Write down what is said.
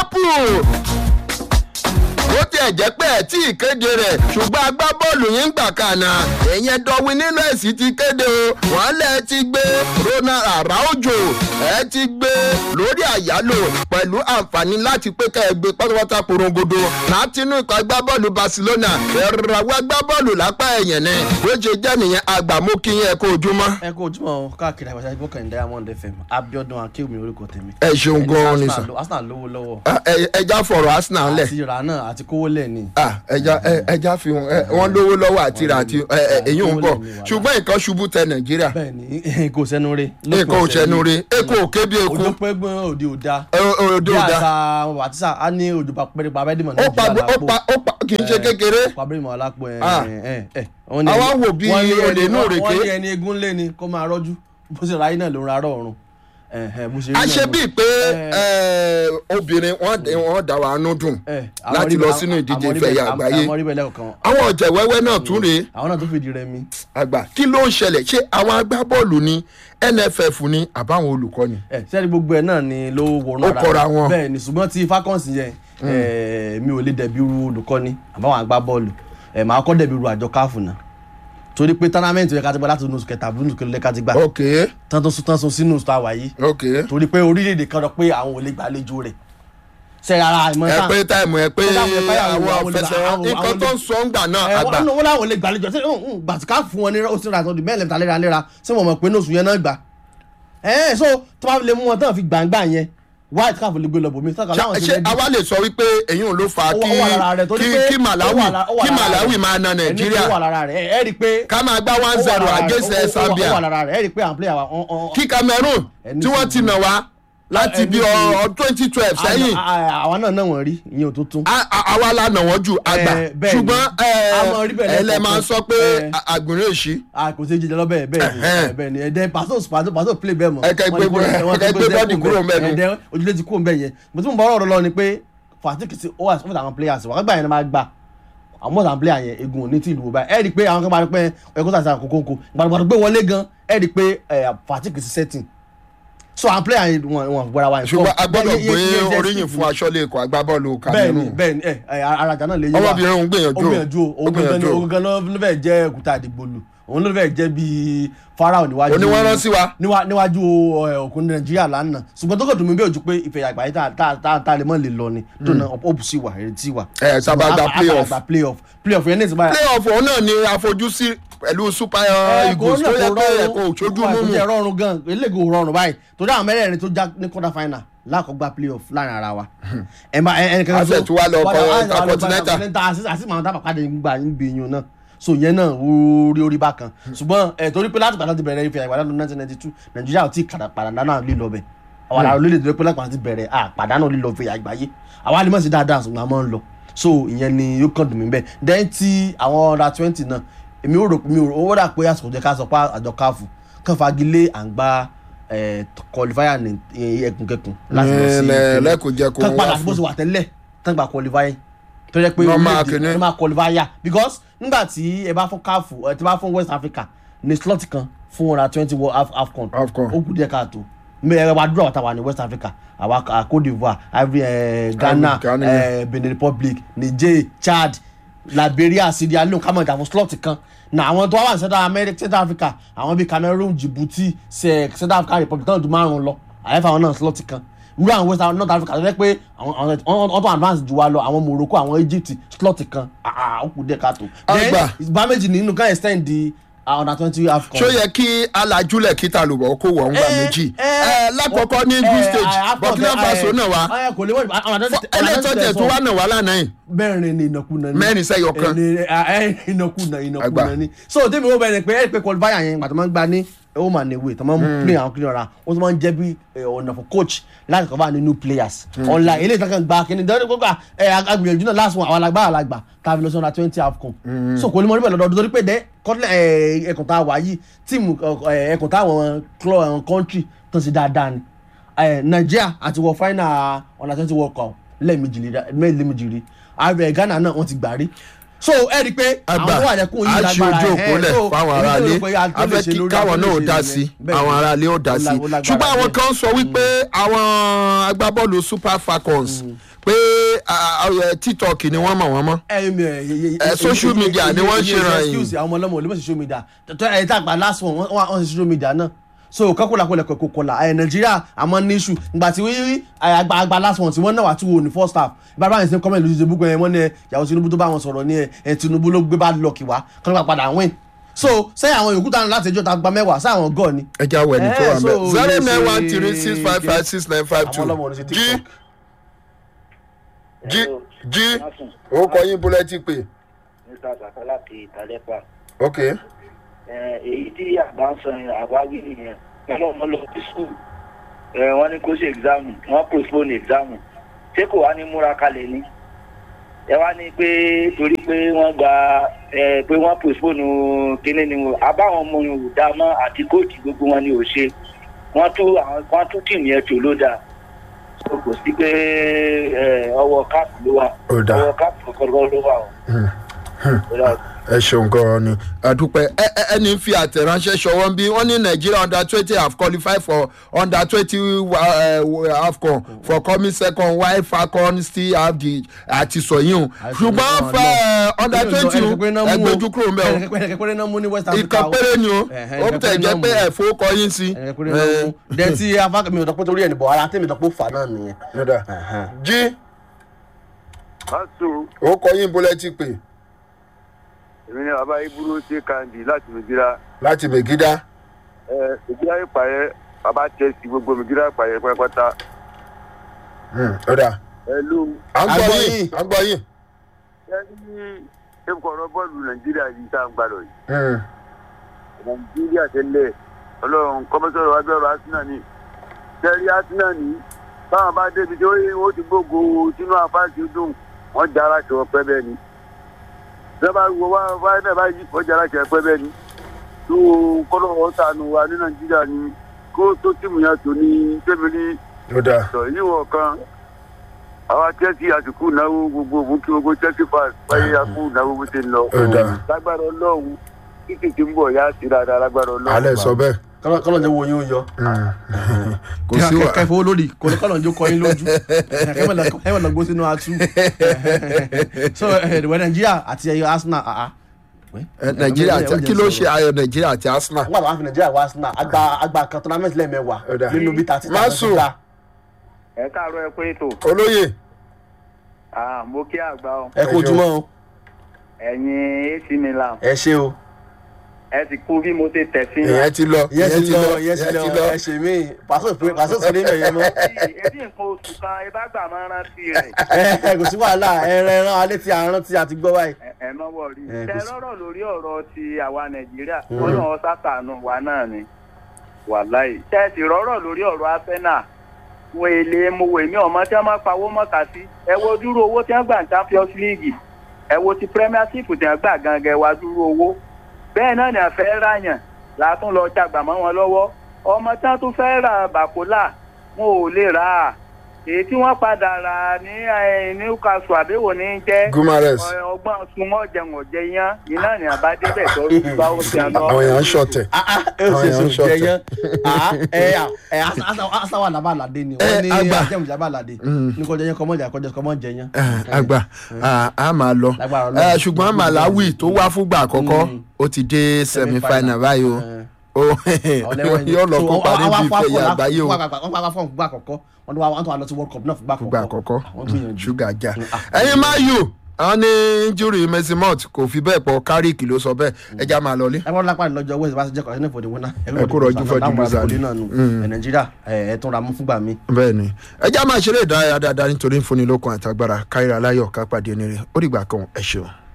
Liverpool ó tiẹ̀ jẹ́ pé ẹ̀ tí ì kéde rẹ̀ ṣùgbọ́n agbábọ́ọ̀lù yín gbà kànà ìyẹn Darwin Núñez ti kéde o wọ́n lẹ̀ ti gbé Ronald Araujo ẹ̀ ti gbé lórí àyálò pẹ̀lú àǹfààní láti pé ká ẹ gbé pátápátá porongodo látinú ikọ̀ agbábọ́ọ̀lù Barcelona ìràwọ̀ agbábọ́ọ̀lù lápá ẹ̀yẹn ni bó ṣe jẹ́ nìyẹn àgbàmókìyìn ẹ kú ojúmọ́. ẹ kú ojúmọ́ káàkiri àwọn ìṣàkóso kan Diamond FM Abiodun Akéwì orúkọ tèmi. ẹ ṣeun gan-an ni sà. Arsenal lówó lọ́wọ́. ẹja fọ̀rọ̀ Arsenal lẹ̀. àti ìrà náà àti kówó lẹ̀ ni. ẹja fi wọn lówó lọ́wọ́ àti rà àti èyí ń bọ̀ ṣùgbọ́n nǹkan ṣubú tẹ Nàìjíríà. bẹ́ẹ̀ni kò sẹ́nu re. nǹkan ò sẹ́nu re eku òkè bí eku. ojú pẹ́ gbọ́n òde òda. òde òda. bí àṣà àtisà á ní òjò pàpẹ́rẹ́ pàbẹ́dìmọ̀ Nàìjíríà lápò. ó pa kì í ṣe kékeré. pàbẹ́dìmọ̀ lápò àwa wò bí olè inú rèké. wọ́n ní ẹni egun lé ni kó máa rọ́jú bó ṣe ráyé náà ló ń rárọ̀ ọ̀run. a ṣe bíi pé obìnrin wọn dá wa nú dùn láti lọ sínú ìdíje ìfẹ̀yà àgbáyé àwọn ọ̀jẹ̀ wẹ́wẹ́ náà tún rèé. àwọn náà tún fìdí rẹmi. àgbà kí ló ń ṣẹlẹ̀ ṣé àwọn agbábọ́ọ̀lù ni NFF ni àbáwọn olùkọ́ ni. sẹ́ni gbogbo ẹ̀ náà ni ló wọnú ara ó kọra wọn. bẹ́ẹ̀ ni ṣùgbọ́n ti Falcons yẹn mi ò lè dẹ̀bi irú olùkọ́ ni àbáwọn agbábọ́ọ̀lù màá kọ́ dẹ̀bi irú àjọ káfù náà torí pé tournament yẹ ká ti gbà láti nùsù kẹta àbúrò nùsù kẹlẹ ká ti gbà. ok tán tó sún sínú nùsù tó àwà yìí. ok torí pé orílẹ̀-èdè kan lọ pé àwọn ò lè gbàlejò rẹ̀. ṣe ara ìmọ̀ ẹ pé táìmù ẹ pé àwọn fẹsẹ̀ nǹkan tó ń sọ ń gbà náà àgbà. wọ́n láwọn ò lè gbàlejò ṣé gbàtìká fún wọn ní oṣù rà sọ́dún mẹ́lẹ̀ ta léraléra ṣé wọ́n mọ̀ pé nùsù yẹn náà gbà. so tó bá lè mú wọn tán fi gbàngbà yẹn white calf lè gbé lọ bòmí. ṣé àwa lè sọ wípé èyí ò ló fa kí Malawi máa na Nàìjíríà ká máa gbá 1-0 against Zambia kí Cameroon tí wọ́n ti nà wá láti bí 2012 sẹ́yìn. àwa náà wọ́n rí ìyẹn ò tó tún. àwa la nà wọ́n jù àgbà ṣùgbọ́n ẹlẹ́ máa ń sọ pé àgbọ̀nrín èṣí. kò sí jíjẹ lọ bẹ́ẹ̀ ni ẹ̀dẹ́ pàṣẹ play bẹ́ẹ̀ mọ̀. ẹ̀kẹ́ gbé bọ́ọ̀dì kúrò mẹ́nu. ẹ̀dẹ́ ojúlé ti kúrò mẹ́yẹn mo tún bọ́ ọ̀rọ̀ lọ ni pé fàtíkì sí ó wà fún àwọn players wọ́n gbà yẹn máa gbà àwọn mọ̀tàn player yẹn egun ò ní tí ìlú wò báyìí ẹ̀ rí i pé àwọn kan máa rí pé ẹ̀kọ́ sàṣà kòkòkò gbàdúgbàdú gbé wọlé gan ẹ̀ rí i pé fàtíkì sí setting so àwọn player yẹn wọn gbọ́dọ̀ wá. ṣùgbọ́n a gbọ́dọ̀ gbé oríyìn fún aṣọ́lé ikọ̀ agbábọ́ọ̀lù Cameroon. bẹ́ẹ̀ni arajà náà lè yé wa ọmọbìnrin òun gbìyànjú òun gan ló fẹ́ jẹ́ òkúta àdìgbòlù òun ló fẹ́ jẹ́ bíi Farao níwájú oníwọ́nrán sí wa níwájú òkun Nàìjíríà lánàá ṣùgbọ́n tó kò dùn mí bí ojú pé ìfẹ̀yà àgbáyé tá a lè mọ̀ lè lọ ni dùnà ọ̀pù sí wa ìrètí wa. sábà gba playoff yẹn ní ìsìnbáyà. playoff òun náà ni àfojúsí pẹ̀lú Super Eagles tó yẹ pé ẹ̀kọ́ òṣojú mímú. kò jẹ́ rọrùn gan eléègò rọrùn báyìí torí àwọn mẹ́rẹ̀ẹ̀rin tó já ní quarter final lákọ̀ọ́gbà playoff láàrin ara wa. àṣẹ tí wàá lọ Continental. àti màá dábàá padà gbà ń gbìyànjú náà so yẹn náà orí bákan ṣùgbọ́n torí pé láti gbàdá ti bẹ̀rẹ̀ ìfẹ́ ìwádà 1992 Nàìjíríà ò tí pàdánù lílọ bẹ̀ àwọn ará orílẹ̀-èdè pé láti ti bẹ̀rẹ̀ pàdánù lílọ ìfẹ́ àgbáyé àwọn alimọ̀ sí dáadáa ṣùgbọ́n a máa ń lọ so ìyẹn ni yóò kàn dùn mí bẹ́ẹ̀ then ti àwọn under 20 náà èmi ò rò owó dà pé àsìkò jẹ́ ká sọ pé àjọ káfù kàn fagilé à ń gba qualifier ní ẹkùnkẹkùn láti lọ sí lẹ́kùnjẹ́ kó wọ́n padà bó ṣe wà tẹ́lẹ̀ tán gba qualifier tó jẹ́ pé orílẹ̀-èdè máa qualifier because nígbà tí ẹ bá fún káfù ẹ ti bá fún West Africa ní slot kan fún under 20 World AFCON ó kù díẹ̀ káàtó mẹ́rẹ̀ wá dúró àtàwà ní West Africa àwa Côte d'Ivoire Ghana Benin Republic Niger Chad Liberia Sierra Leone ká mọ̀ ìjà fún slot kan na àwọn tó wà ní Central Africa àwọn bíi Cameroon Djibouti Central African Republic náà ju márùn lọ àyẹ̀fọ́ àwọn náà slot kan irú àwọn North Africa tó jẹ́ pé àwọn tó advance jù wá lọ àwọn Morocco àwọn Egypt slot kan ó kù díẹ̀ káàtó. ìgbà méjì nínú kan extend di under 20 AFCON. ṣó yẹ kí alajulẹ̀ kíta lùbọ̀ kó wọ̀ ń gbà méjì lákọ̀ọ́kọ́ ní group stage Burkina Faso náà wá ẹlẹ́tọ̀jẹ̀ tó wà náà wá lánàá yìí. mẹ́rin ni ìnàkúnà ni mẹ́rin sẹ́yọ̀ kan. ìnàkúnà ni so tèmi ó bẹ̀rẹ̀ pé ẹ̀ pé qualifier yẹn gbàtọ́ máa ń gba ní ó máa ní ìwé tó máa ń play àwọn kìnìún ra ó tó máa ń jẹ́ bí ọ̀nà fún coach láti kọ́ bá ní new players online eléyìí tó kàn gba kíni dẹ́rẹ́ gbogbo agbègbè náà last one àwọn alàgbà tàbí lọ sí under 20 AFCON so kò ní mọ níbẹ̀ lọ́dọọdún torí pé dẹ́ ẹkùn tá a wà yìí tíìmù ẹkùn tá àwọn country tó ń ṣe dáadáa ni Nigeria àti wọ final under 20 World Cup lẹ́ẹ̀mejì rí Ghana náà wọ́n ti gbà rí so ẹ rí i pé àwọn wà lẹ́kùn yìí lágbára aṣojú òpólẹ̀ fáwọn aráalé afẹ́ kí káwọn náà ó dá sí àwọn aráalé ó dá sí ṣùgbọ́n àwọn kan sọ wípé àwọn agbábọ́ọ̀lù Super Falcons pé TikTok ni wọ́n mọ̀ wọ́n mọ́ social media ni wọ́n ṣe ràn yín. àwọn ọmọ ọlọ́mọ olùmọ̀ social media ẹ̀ tá àgbà last one wọ́n ṣe social media náà so kọ́kọ́lákọ́lẹ̀ kọ́kọ́lá nàìjíríà àmọ́ ní issue ìgbà tí wíwí àgbà last one tí wọ́n náà wà tún wò ní first half ìbára yẹn sí comment lójú ìbúgbọ yẹn wọ́n ní ìyàwó Tinubu tó bá wọn sọ̀rọ̀ ní Tinubu ló gbé bá lọ́ọ̀kì wá kí wọ́n padà win so sẹ́yìn àwọn yòókù táwọn láti ẹjọ́ ta gba mẹ́wàá sáà àwọn gọ́ọ̀ ni. ẹ já wẹ̀ ní tó wà mẹ́ 09136556952 jí ó kọ yín búlẹ́tì pé. Mr. Zakala ti Ìtàlẹ́pà. ok. èyí tí àgbà ń sọ àwáwí nìyẹn pẹ̀lú ọmọ lọ sí school wọ́n ní kó ṣe exam wọ́n postpone exam ṣé kò wá ní múra kalẹ̀ ni ẹ wá ní pé torí pé wọ́n gba pé wọ́n postpone kíní ni àbáwọn ọmọ yòó dá mọ́ àti kóòtù gbogbo wọn ni ò ṣe wọ́n tún tìmí ẹ̀ tó ló dáa kò sí pé ọwọ́ káàpù ló wà ọwọ́ káàpù kọ́kọ́ ló wà o. ẹ ṣeun gan-an ni àdúpẹ́ ẹni fi àtẹ̀ránṣẹ́ ṣọwọ́ bí wọ́n ní Nigeria under-20 have qualified for under-20 AFCON for coming second while Falcon still have the àti sọ̀yìn o ṣùgbọ́n fẹ́ under-20 ẹgbẹ́jú kúrò mbẹ́ o ìkan péré ni o ó tẹ̀ jẹ́ pé ẹ̀fọ́ kọ yín sí. dẹ́tí afákẹ́mi ọ̀dọ́pẹ́ torí ẹ̀ nìbọ̀ ara tẹ́mi ọ̀dọ́pẹ́ fà náà nìyẹn. jí ó kọ yín bólẹ́tì pé. èmi ni bàbá ibùdó ṣe kandi láti Mègídá. láti Mègídá. Mègídá ìpààyẹ bàbá tẹ̀sí gbogbo Mègídá ìpààyẹ pátápátá. ọ̀dà. hello. à ń gbọ́ yín. ẹ ní ẹ̀kọ́ ọ̀rọ̀ bọ́ọ̀lù Nàìjíríà yìí tá à ń gbà lọ yìí. Nàìjíríà tẹ́lẹ̀ ọlọ́run kọ́mọ́sọ̀rọ̀ wájú ọ̀rọ̀ Arsenal ni. tẹ́rí Arsenal ni báwọn bá débi tí ó ti gbógo sínú àfáàsì dùn wọ́n jára kí wọ́n pẹ́ bẹ́ẹ̀ ni. ìjọba wo wá náà báyìí wọ́n jára kí wọ́n pẹ́ bẹ́ẹ̀ ni. tó kọ́lọ́ wọn sànù wa ní Nàìjíríà ni kó tó tìmù yẹn tó ní tẹ́mílì. sọ yíwọ̀ kan àwa Chelsea àsìkò náwó gbogbo òun kí gbogbo Chelsea fans báyìí àkó náwó bó ti ń lọ. lágbára Ọlọ́run títí tí ń bọ̀ yá sí dáadáa lágbára Ọlọ́run. alẹ́ sọ bẹ́ẹ̀. kọ́lọ̀ jẹ́ wo yín ó yọ. kò sí wa kẹfẹ́ olórí kọ́lọ̀ jẹ́ kọ́ yín lójú ẹ̀wọ̀n lọ gbó sínú atú. so ìwé Nàìjíríà àti Arsenal. Nàìjíríà àti kí ló ṣe ayọ̀ Nàìjíríà àti Arsenal. wọ́n àbá fi Nàìjíríà wá Arsenal àgbà kan tournament lẹ́ẹ̀mẹ́wàá nínú bí 30. Masu ẹ káàárọ̀ ẹ pé ètò. olóyè. mo kí àgbà o. ẹ kó ojúmọ́ o. ẹ̀yin AC Milan. ẹ ṣé o. ẹ ti kú bí mo ṣe tẹ̀ sí. ìyẹn ti lọ ẹ ṣe mí pàṣẹ sí ní ìyẹn mọ́. èdè nǹkan oṣù kan ẹ bá gbà máa rántí rẹ̀. kò sí wàhálà ẹran alẹ́ tí a rántí àti gbọ́ báyìí. ẹ má wọrí tẹ lọ́rọ̀ lórí ọ̀rọ̀ ti àwa Nàìjíríà Ọlọ́run sátánù wa náà ni wàláì tẹ ti rọ́rọ̀ lórí ọ̀rọ̀ Arsenal wọn èlé mo wò mí ọmọ tí wọn máa pawó mọ́ta sí ẹ wo dúró owó tí wọn gbà ní Champions League ẹ wo ti Premiership tí wọn gbà gangan ẹ wá dúró owó bẹ́ẹ̀ náà ni àfẹ́ ráyàn látún lọ jàgbà mọ́ wọn lọ́wọ́ ọmọ tí wọ́n tún fẹ́ ra bàkólà wọn ò lè rà á èyí tí wọ́n padà rà ní Newcastle àbẹ̀wò ní jẹ́ Gumares ọgbọ́n sunwọ́n jẹun ọ̀jẹ̀ yẹn iná ni àbádébẹ̀ tó bá ó ti lọ. àwọn èèyàn ń ṣọ̀tẹ̀. àwọn èèyàn ń ṣọ̀tẹ̀. asawa labalade ni wọ́n ní ajẹ́mùjà balade ní kọjá yẹn kọ́mọ́ jẹ yẹn. àgbà a máa lọ ṣùgbọ́n Malawi tó wá fúngbà àkọ́kọ́ ó ti dé semi-final báyìí o yóò lọ kópa níbi ìfẹ̀yà àgbáyé o. wọ́n pa fọ́ọ̀mù fúngbà àkọ́kọ́ wọ́n tó wà lọ sí World Cup náà fúngbà àkọ́kọ́. ṣúgà já ẹ̀yin máa yù àwọn ní injury Messi Mount kò fi bẹ́ẹ̀ pọ̀ Carrick ló sọ bẹ́ẹ̀ ẹja máa lọlé. ẹ bọ́n lápá lọ́jọ́ wẹ́ẹ̀sì bá ṣe jẹ́ kọ́ ẹni fòdì wínà. ẹ kó rọjú fọdún lùzà ni Nàìjíríà ẹ tún ra mú fúngbà mi. bẹ́ẹ̀ni ẹja máa ṣeré ìdárayá dáadáa nítorí ń fúnni lókun àtàgbára káyọ̀ aláyọ̀ ká pàdé onírè ó dìgbà kan ẹ ṣeun.